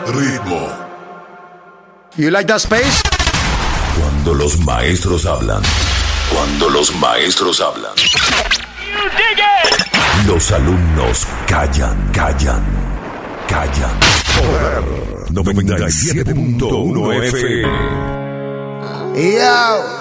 Ritmo. You like that space? Cuando los maestros hablan. Cuando los maestros hablan. Los alumnos callan. Poder 97.1 FM. Yo.